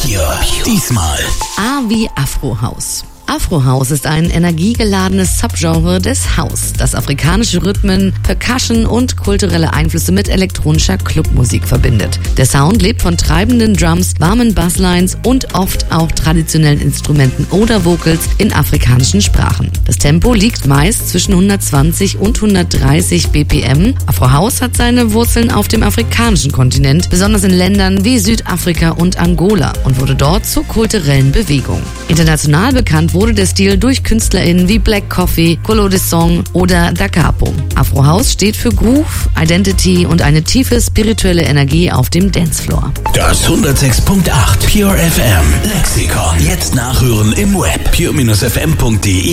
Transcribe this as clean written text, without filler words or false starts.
Pure. Diesmal A wie Afro House. Afro House ist ein energiegeladenes Subgenre des House, das afrikanische Rhythmen, Percussion und kulturelle Einflüsse mit elektronischer Clubmusik verbindet. Der Sound lebt von treibenden Drums, warmen Basslines und oft auch traditionellen Instrumenten oder Vocals in afrikanischen Sprachen. Das Tempo liegt meist zwischen 120 und 130 BPM. Afro House hat seine Wurzeln auf dem afrikanischen Kontinent, besonders in Ländern wie Südafrika und Angola, und wurde dort zur kulturellen Bewegung. International bekannt wurde der Stil durch KünstlerInnen wie Black Coffee, Colo de Song oder Da Capo. Afro House steht für Groove, Identity und eine tiefe spirituelle Energie auf dem Dancefloor. das 106.8 Pure FM Lexikon. Jetzt nachhören im Web pure-fm.de.